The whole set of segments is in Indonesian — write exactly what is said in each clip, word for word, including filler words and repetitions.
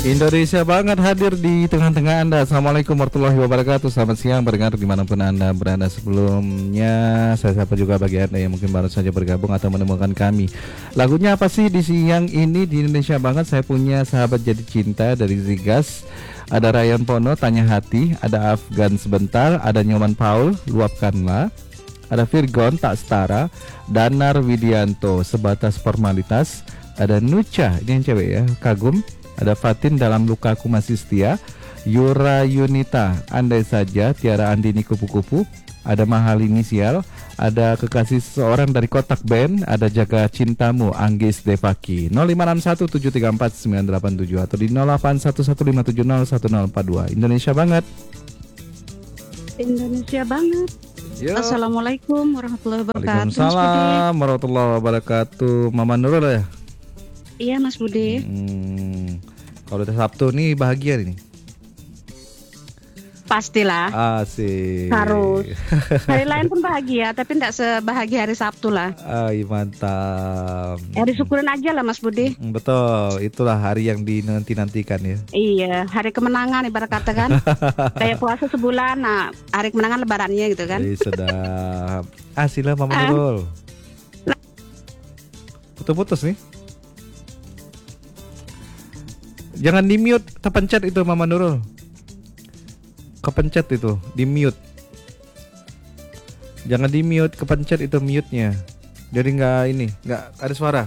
Indonesia banget hadir di tengah-tengah Anda. Assalamualaikum warahmatullahi wabarakatuh. Selamat siang pendengar dimanapun Anda berada. Sebelumnya saya sapa juga bagi Anda yang mungkin baru saja bergabung atau menemukan kami. Lagunya apa sih di siang ini di Indonesia banget? Saya punya Sahabat Jadi Cinta dari Zigas, ada Ryan Pono, Tanya Hati, ada Afgan Sebentar, ada Nyoman Paul, Luapkanlah, ada Virgon, Tak Setara, Danar Widianto, Sebatas Formalitas, ada Nucha, ini yang cewek ya, Kagum, ada Fatin, Dalam Lukaku Masih Setia, Yura Yunita, Andai Saja, Tiara Andini, Kupu-Kupu, ada Mahal Inisial, ada Kekasih Seseorang dari Kotak Band, ada Jaga Cintamu, Anggis Devaki. Nol lima enam satu tujuh tiga empat sembilan delapan tujuh atau di nol delapan satu satu lima tujuh nol satu nol empat dua. Indonesia banget. Indonesia banget. Yo. Assalamualaikum warahmatullahi wabarakatuh. Waalaikumsalam warahmatullahi wabarakatuh. Mama Nurul ya? Iya Mas Budi. Hmm, kalau udah Sabtu nih bahagia nih. Pastilah. Asik. Harus. Hari lain pun bahagia, tapi tidak sebahagia hari Sabtu lah. Ay, mantap. Ya disyukurin aja lah Mas Budi. Hmm, betul, itulah hari yang dinanti-nantikan ya. Iya, hari kemenangan ibarat kata kan. Kayak puasa sebulan, nah hari kemenangan lebarannya gitu kan. Ay, sedap. Ah, sila Mama Ah. Nurul. Putus-putus nih. Jangan di mute, terpencet itu Mama Nurul. Kepencet itu, di mute. Jangan di mute, kepencet itu mute-nya. Jadi nggak ini, nggak ada suara.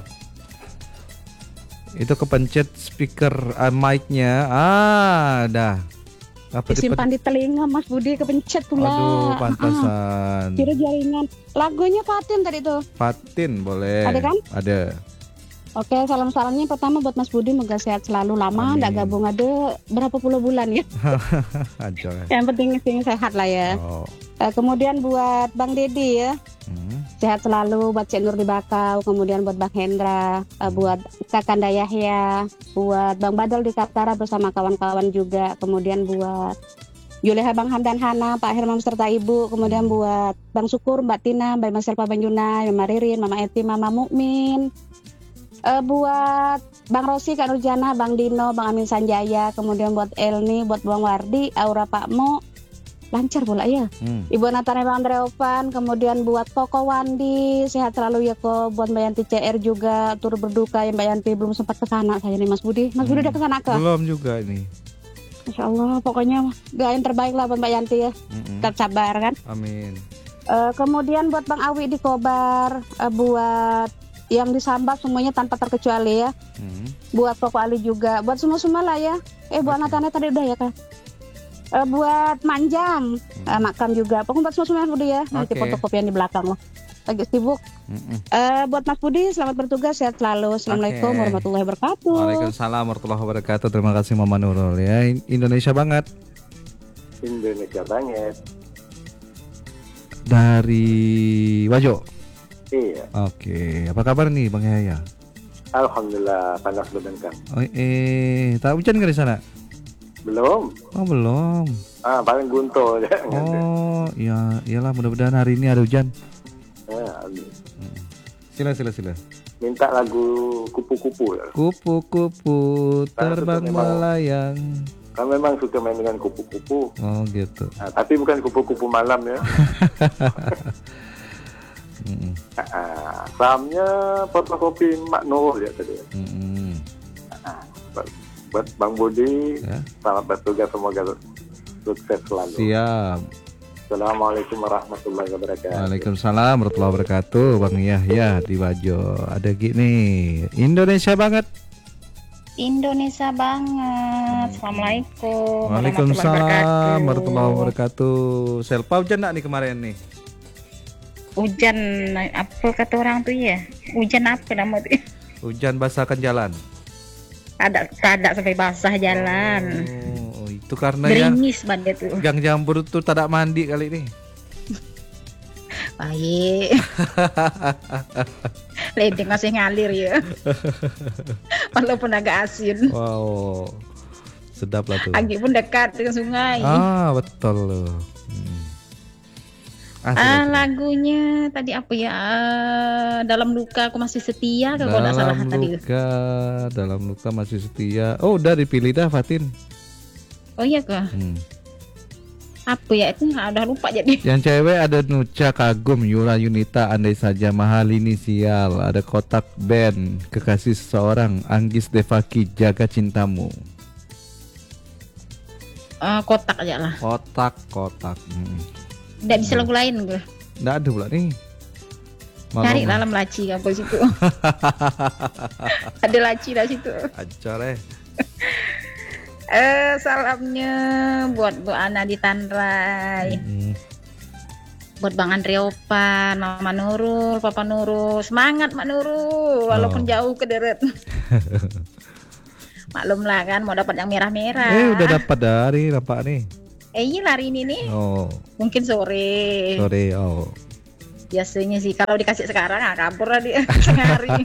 Itu kepencet speaker uh, mic-nya. Ah, dah. Apa Disimpan di telinga Mas Budi, kepencet pula. Aduh, pantasan. Ah, kira jaringan. Lagunya Fatin tadi tuh. Fatin boleh. Ada kan? Ada. Oke, salam-salamnya pertama buat Mas Budi, moga sehat selalu. Lama nggak gabung ada berapa puluh bulan ya. Ancol. Yang penting sing sehat lah ya. Oh. Uh, kemudian buat Bang Dedi ya, Hmm. sehat selalu. Buat Cik Nur di Bakau, kemudian buat Bang Hendra, uh, buat Kakanda Yahya, buat Bang Badal di Kaptara bersama kawan-kawan juga. Kemudian buat Yuleha, Bang Hamdan Hana, Pak Herman serta Ibu. Kemudian buat Bang Syukur, Mbak Tina, Mbak Masel, Pak Banjuna, Mama Ririn, Mama Eti, Mama Mukmin. Uh, buat Bang Rosi, Kak Nurjana, Bang Dino, Bang Amin Sanjaya, kemudian buat Elni, buat Bang Wardi, Aura Pak Mo, lancar pula ya. Hmm. Ibu Natane, Bang Andreovan, kemudian buat Koko Wandi, sehat selalu ya kok. Buat Mbak Yanti C R juga, turut berduka ya Mbak Yanti belum sempat kesana saya nih Mas Budi. Mas Budi Hmm. udah kesana ke? Belum juga ini. Masya Allah, pokoknya doain terbaik lah buat Mbak Yanti ya. Mm-mm. Tetap sabar kan. Amin. Uh, kemudian buat Bang Awi di Kobar, uh, buat yang di Sambas semuanya tanpa terkecuali ya. Hmm. Buat Koko Ali juga, buat semua-semua lah ya. Eh buat Oke. Natane tadi udah ya kan. Eh, buat Manjang, Hmm. eh, Makam juga. Pokoknya buat semua-semua Budi ya. Nanti Oke. fotokopian di belakang loh. Lagi sibuk. Mm-mm. Eh, buat Mas Budi, selamat bertugas, sehat selalu. Assalamualaikum Oke. warahmatullahi wabarakatuh. Waalaikumsalam warahmatullahi wabarakatuh. Terima kasih Mama Nurul ya. Indonesia banget. Indonesia banget. Dari Wajo. Iya, Oke, apa kabar nih Bang Yahya? alhamdulillah panas berdengkang. Oh, eh, tak hujan nggak di sana? Belum? Oh, belum. Ah, paling guntur. Oh, ya, iyalah mudah-mudahan hari ini ada hujan. Ya, Sila, sila, sila. minta lagu kupu-kupu ya. Kupu-kupu terbang memang- melayang. Kan memang suka main dengan kupu-kupu. Oh, gitu. Nah, tapi bukan kupu-kupu malam ya. Mm-mm, Ah, sahamnya fotokopi Mak Nurul ya tadi. mm-mm. Buat, buat Bang Budi, Ya. selamat bertugas, semoga sukses selalu. Siap. Assalamualaikum warahmatullahi wabarakatuh. Waalaikumsalam warahmatullahi wabarakatuh. Bang Yahya di Wajo. Ada gini. Indonesia banget. Indonesia banget. Assalamualaikum. Waalaikumsalam warahmatullahi wabarakatuh. Selpa hujan enggak nih kemarin nih? Hujan apa kata orang tuh ya? Hujan apa nama tuh? Hujan basahkan jalan. Ada ada sampai basah jalan. Oh, itu karena yang Gerimis banget tuh. yang jambur tuh tak mandi kali ini. Baik. Ledeng masih ngalir ya. Walaupun agak asin. Wow. Sedap lah tuh. Agi pun dekat dengan sungai. Ah, betul loh. Hmm. Ah, Ah, sudah, sudah. lagunya tadi apa ya? Ah, dalam luka aku masih setia kalau nggak salah Dalam tadi. luka, dalam luka masih setia. Oh, udah dipilih dah Fatin. Oh iya kah? Hmm. Apa ya itu? Ah, udah lupa jadi. Yang cewek ada Nuca Kagum, Yura Yunita, Andai Saja, Mahal Inisial, ada Kotak Band, Kekasih Seseorang, Anggis Devaki, Jaga Cintamu. Ah, kotak aja lah. Kotak, kotak. Hmm. Nggak bisa lagu lain gue. Nggak ada pula nih. Cari Malam- dalam laci apa situ. Ada laci di situ. Acar eh. Eh salamnya buat Bu Ana di Tanrai, Hmm. buat Bang Andre Opan, Mama Nurul, Papa Nurul. Semangat Mak Nurul walaupun Oh. jauh ke deret. Maklum lah kan mau dapat yang merah-merah. Eh udah dapat dari Bapak nih. Eh iya hari ini nih. Oh, Mungkin sore. sorry. Oh. Biasanya sih kalau dikasih sekarang ah kabur lah dia sehari.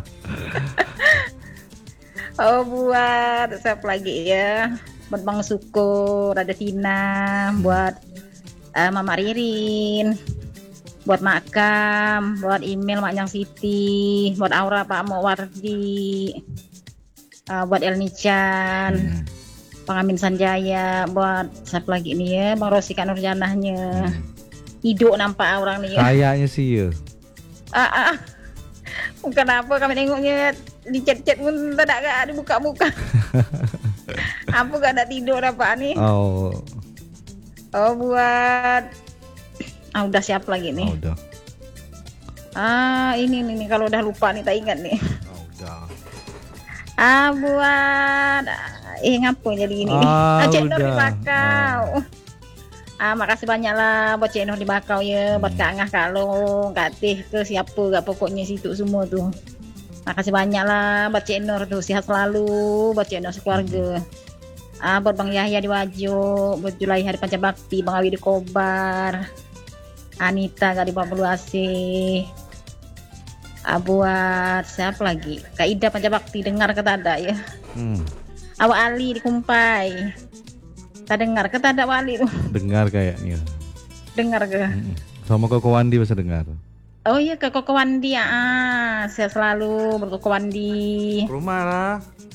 Oh buat siapa lagi ya? Buat Bang Syukur, ada Tina, buat eh, Mama Ririn, buat Makam, buat email Maknyang Siti, buat Aura Pak Mowardi, eh, buat Elnichan, Hmm. Bang Amin Sanjaya, buat siapa lagi nih ya? Bang Rosika Nurjanahnya. Hidup nampak orang nih ya. Kayaknya sih ya. Ah, ah. Bukan apa kami nengoknya di chat-chat pun tak ada dibuka-buka. Apa gak ada tidur apa nih? Oh, Oh buat ah udah siap lagi nih. oh udah. Ah ini nih, nih kalau udah lupa nih tak ingat nih. Oh, udah. Ah buat eh ngapo jadi ini? Ah, Ah, Cik Nur di udah. Bakau. Ah makasih banyak lah buat Cik Nur di Bakau ya, buat Hmm. Kak Angah Kalong, Kak Tih ke siapa gak pokoknya situ semua tuh. Makasih banyak lah buat Cik Nur tuh, sehat selalu buat Cik Nur sekeluarga. Ah buat Bang Yahya di Wajo, buat Julaiha di Pancabakti, Bang Awi di Kobar, Anita gak di Pampuluasi. Ah buat siapa lagi? Kak Ida Pancabakti, dengar kata ada ya. Hmm. Awak Ali di Kumpai. Tak dengar kata ada Wali tuh. Dengar kayaknya. Dengar ke? Hmm. Sama Koko Wandi bisa dengar. Oh iya ke Koko Wandi ya. Ah, sehat selalu berkoko Wandi. Rumah lah.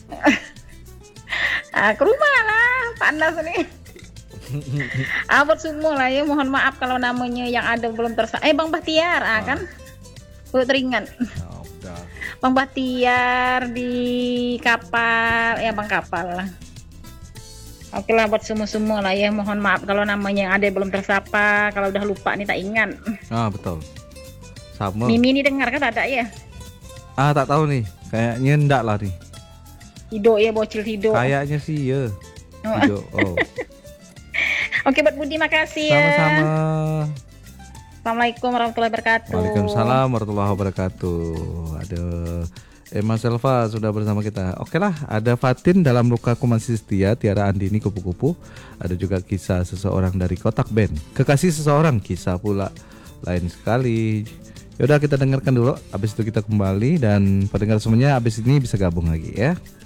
Ah, ke rumah lah, panas nih. Ah, buat semua lah ya, mohon maaf kalau namanya yang ada belum tersa. Eh, Bang Bahtiar, ah, kan? Gue teringat. Oh, udah. Bang Bahtiar di kapal, ya Bang kapal lah. Oke lah buat semua-semua lah ya, mohon maaf kalau namanya yang ada belum tersapa, kalau udah lupa nih tak ingat. Ah, betul. Sama. Mimi ini dengar kan ada ya? Ah, tak tahu nih. Kayaknya enggak lah nih. Hidup ya, bocil hidup. Kayaknya sih ya. Oh. Video. Oh. Oke buat Budi makasih ya. Sama-sama. Assalamualaikum warahmatullahi wabarakatuh. Waalaikumsalam warahmatullahi wabarakatuh. Ada Emma Selva sudah bersama kita. Oke lah, ada Fatin dalam lukaku masih setia, Tiara Andini kupu-kupu. Ada juga kisah seseorang dari Kotak Band. Kekasih seseorang, kisah pula lain sekali. Yaudah kita dengarkan dulu, habis itu kita kembali dan pendengar semuanya habis ini bisa gabung lagi ya.